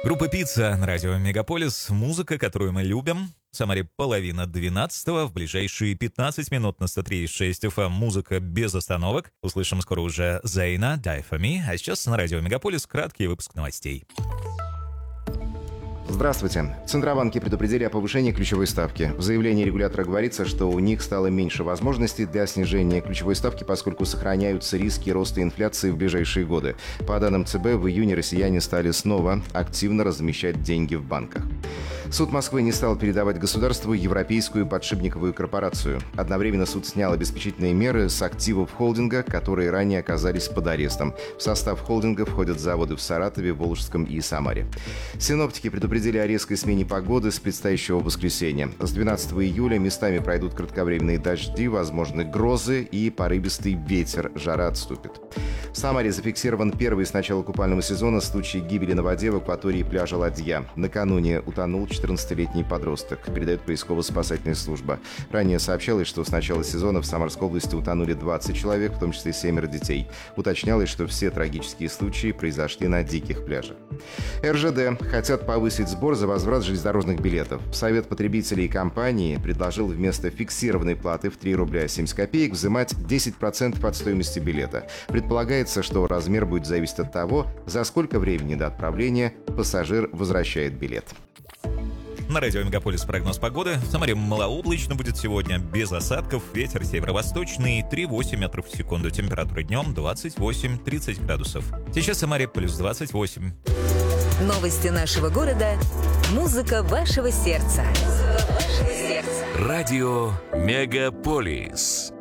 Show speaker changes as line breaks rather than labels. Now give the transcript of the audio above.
Группа «Пицца» на радио «Мегаполис». Музыка, которую мы любим. В Самаре 11:30. В ближайшие 15 минут на 103.6 FM музыка без остановок. Услышим скоро уже Зейна, Die For Me. А сейчас на радио «Мегаполис» краткий выпуск новостей.
Здравствуйте. Центробанки предупредили о повышении ключевой ставки. В заявлении регулятора говорится, что у них стало меньше возможностей для снижения ключевой ставки, поскольку сохраняются риски роста инфляции в ближайшие годы. По данным ЦБ, в июне россияне стали снова активно размещать деньги в банках. Суд Москвы не стал передавать государству Европейскую подшипниковую корпорацию. Одновременно суд снял обеспечительные меры с активов холдинга, которые ранее оказались под арестом. В состав холдинга входят заводы в Саратове, Волжском и Самаре. Синоптики предупредили о резкой смене погоды с предстоящего воскресенья. С 12 июля местами пройдут кратковременные дожди, возможны грозы и порывистый ветер. Жара отступит. В Самаре зафиксирован первый с начала купального сезона случай гибели на воде в акватории пляжа Ладья. Накануне утонул 14-летний подросток, передает поисково-спасательная служба. Ранее сообщалось, что с начала сезона в Самарской области утонули 20 человек, в том числе 7 детей. Уточнялось, что все трагические случаи произошли на диких пляжах. РЖД хотят повысить сбор за возврат железнодорожных билетов. Совет потребителей компании предложил вместо фиксированной платы в 3 рубля 70 копеек взимать 10% от стоимости билета. Предполагается, что размер будет зависеть от того, за сколько времени до отправления пассажир возвращает билет.
На радио «Мегаполис» прогноз погоды. В Самаре малооблачно будет сегодня, без осадков. Ветер северо-восточный, 3,8 метров в секунду. Температура днем 28-30 градусов. Сейчас в Самаре плюс 28.
Новости нашего города. Музыка вашего сердца.
Радио «Мегаполис».